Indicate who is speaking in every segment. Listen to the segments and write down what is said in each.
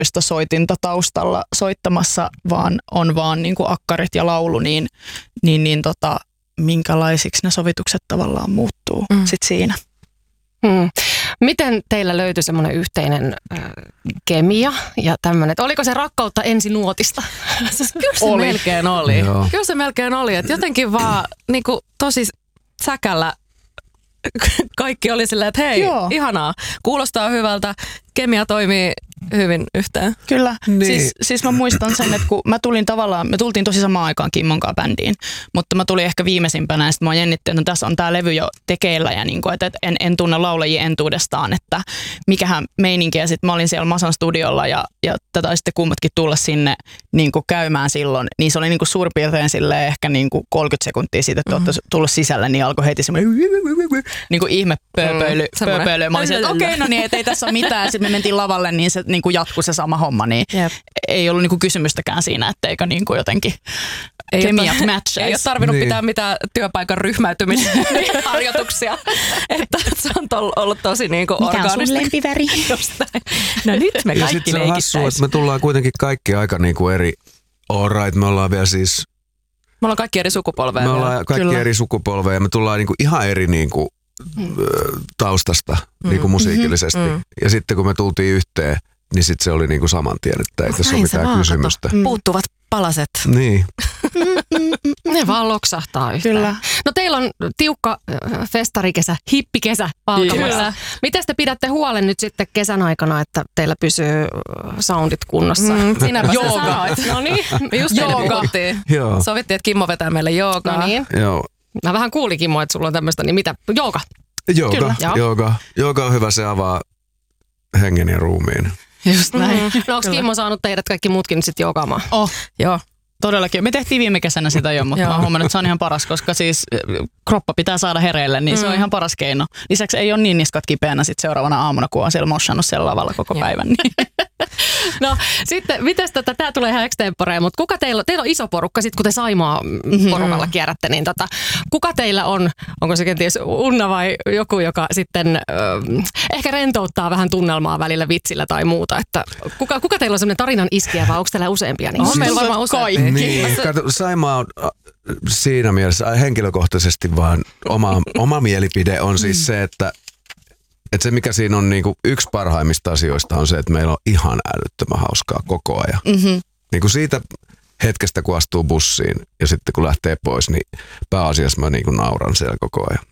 Speaker 1: yliopistosoitinta taustalla soittamassa, vaan on vaan niin kuin akkarit ja laulu, niin minkälaisiksi ne sovitukset tavallaan muuttuu sit siinä.
Speaker 2: Miten teillä löytyi semmoinen yhteinen kemia ja tämmöinen, oliko se rakkautta ensinuotista?
Speaker 3: Kyllä se melkein oli. Joo. Kyllä se melkein oli, että jotenkin vaan niin kuin tosi säkällä kaikki oli silleen, että hei, ihanaa, kuulostaa hyvältä, kemia toimii hyvin yhteen.
Speaker 1: Kyllä. Niin. Siis mä muistan sen, että kun me tultiin tosi samaan aikaan Kimmon kanssa bändiin, mutta mä tulin ehkä viimeisimpänä ja sitten mä jännitti, että tässä on tää levy jo tekeillä ja niinku, että en tunne laulajia entuudestaan, että mikähän meininki. Ja sitten mä olin siellä Masan studiolla ja tätä sitten kummatkin tulla sinne niinku käymään silloin, niin se oli niinku suurin piirtein silleen ehkä niinku 30 sekuntia siitä, että olette tullut sisälle, niin alkoi heti semmoinen niinku ihme pööpöily. Mä olin että okei, no niin, ei tässä ole mitään. Sitten me mentiin lavalle, niin se niinku jatkui se sama homma, niin ei ollut niinku kysymystäkään siinä, etteikö niinku jotenkin kemiat matchaisi.
Speaker 3: Ei ole tarvinnut pitää mitään työpaikan ryhmäytymisharjoituksia. Että se on ollut tosi niinku orgaanista.
Speaker 1: Mikä on sun lempiväri?
Speaker 3: No nyt me
Speaker 4: ja
Speaker 3: kaikki
Speaker 4: leikittäisiin. Ja sitten se on hassua, että me tullaan kuitenkin kaikki aika niinku eri, me ollaan vielä siis...
Speaker 3: Me ollaan kaikki eri sukupolveja.
Speaker 4: Me ollaan kaikki eri sukupolveja ja me tullaan niinku ihan eri niinku taustasta niinku musiikillisesti. Ja sitten kun me tultiin yhteen, niin sitten se oli niinku saman tien, että ei tässä ole mitään kysymystä.
Speaker 3: Puuttuvat palaset.
Speaker 4: Niin.
Speaker 2: Ne vaan loksahtaa yhteen.
Speaker 1: Kyllä.
Speaker 2: No teillä on tiukka festarikesä, hippikesä alkamassa. Miten te pidätte huolen nyt sitten kesän aikana, että teillä pysyy soundit kunnossa?
Speaker 3: Sinäpä sanoit. No niin, just jooga. Sovittiin, että Kimmo vetää meille joogaa.
Speaker 2: No niin.
Speaker 4: Joo.
Speaker 2: Mä vähän kuulin, Kimmo, että sulla on tämmöistä, niin mitä? Jooga?
Speaker 4: Jooga on hyvä, se avaa hengen ja ruumiin.
Speaker 1: Just näin.
Speaker 2: No onko Kimmo saanut teidät kaikki muutkin nyt sitten joogaamaan?
Speaker 1: Joo. Todellakin. Me tehtiin viime kesänä sitä jo, mutta mä oon huomannut, että se on ihan paras, koska siis kroppa pitää saada hereille, niin se on ihan paras keino. Lisäksi ei ole niin niskat kipeänä sit seuraavana aamuna, kun on siellä moshannut siellä lavalla koko päivän. Niin.
Speaker 2: No sitten, mites tää tulee ihan extemporeen, mutta kuka teillä on iso porukka, sit kun te Saimaa porukalla kierrätte, niin kuka teillä onko se kenties Unna vai joku, joka sitten ehkä rentouttaa vähän tunnelmaa välillä vitsillä tai muuta, että kuka teillä on semmoinen tarinan iskiä vai onko teillä useampia? Niin
Speaker 3: on meillä varmaan useampia.
Speaker 4: Niin, Saimaa on siinä mielessä henkilökohtaisesti vaan oma mielipide on siis se, että se mikä siinä on niinku yksi parhaimmista asioista on se, että meillä on ihan älyttömän hauskaa koko ajan. Niinku siitä hetkestä kun astuu bussiin ja sitten kun lähtee pois, niin pääasiassa mä niinku nauran siellä koko ajan.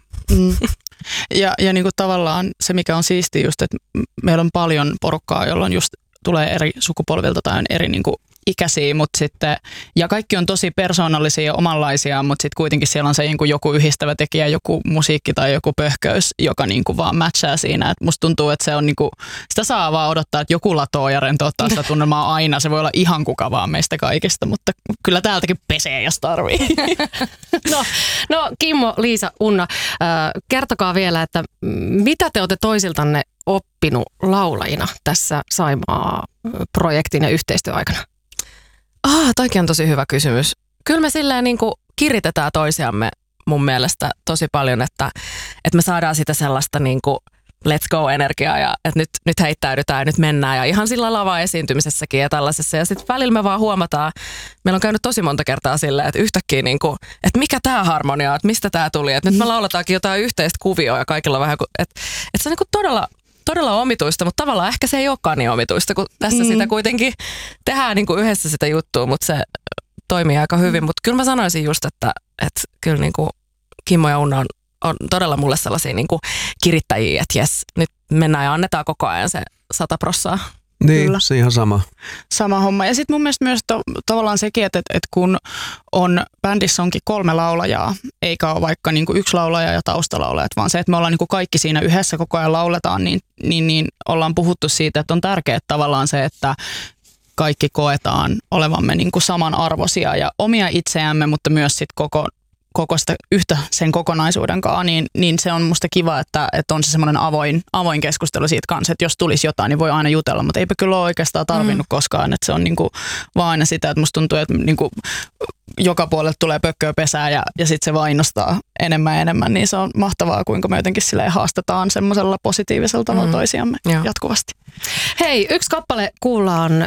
Speaker 1: Ja niinku tavallaan se mikä on siistiä just, että meillä on paljon porukkaa, jolloin just tulee eri sukupolvilta tai on eri niinku ikäisiä, mutta sitten, ja kaikki on tosi persoonallisia ja omanlaisia, mutta sitten kuitenkin siellä on se joku yhdistävä tekijä, joku musiikki tai joku pöhköys, joka niinku vaan matchaa siinä. Et musta tuntuu, että se on niinku, sitä saa vaan odottaa, että joku latoo ja rentouttaa sitä tunnelmaa aina. Se voi olla ihan kuka vaan meistä kaikista, mutta kyllä täältäkin pesee, jos tarvii.
Speaker 2: No Kimmo, Liisa, Unna, kertokaa vielä, että mitä te olette toisiltanne oppinut laulajina tässä Saimaa-projektin ja yhteistyöaikana?
Speaker 3: Toikin on tosi hyvä kysymys. Kyllä me silleen niin kuin kiritetään toisiamme mun mielestä tosi paljon, että me saadaan sitä sellaista niin kuin let's go-energiaa ja että nyt heittäydytään ja nyt mennään ja ihan sillä lava esiintymisessäkin ja tällaisessa. Ja sitten välillä me vaan huomataan, meillä on käynyt tosi monta kertaa silleen, että yhtäkkiä niin kuin, että mikä tää harmonia, että mistä tää tuli, että nyt me lauletaankin jotain yhteistä kuvioa ja kaikilla on vähän, että se on niin kuin todella omituista, mutta tavallaan ehkä se ei olekaan niin omituista, kun tässä sitä kuitenkin tehdään niin kuin yhdessä sitä juttua, mutta se toimii aika hyvin. Mutta kyllä mä sanoisin just, että kyllä niin kuin Kimmo ja Unna on todella mulle sellaisia niin kuin kirittäjiä, että jes, nyt mennään ja annetaan koko ajan se 100%.
Speaker 4: Niin, kyllä. Se ihan sama.
Speaker 1: Sama homma. Ja sitten mun mielestä myös tavallaan sekin, että kun on bändissä onkin 3 laulajaa, eikä ole vaikka niinku 1 laulaja ja taustalaulajat, vaan se, että me ollaan niinku kaikki siinä yhdessä koko ajan lauletaan, niin ollaan puhuttu siitä, että on tärkeää tavallaan se, että kaikki koetaan olevamme niinku samanarvoisia ja omia itseämme, mutta myös sit koko sitä yhtä sen kokonaisuuden kanssa, niin se on musta kiva, että on se semmoinen avoin keskustelu siitä kanssa, että jos tulisi jotain, niin voi aina jutella, mutta eipä kyllä ole oikeastaan tarvinnut koskaan, että se on niinku vaan aina sitä, että musta tuntuu, että niinku joka puolelta tulee pökköä pesää ja sitten se vaan innostaa enemmän ja enemmän, niin se on mahtavaa, kuinka me jotenkin silleen haastetaan semmoisella positiivisella tavalla toisiamme jatkuvasti.
Speaker 2: Hei, yksi kappale kuullaan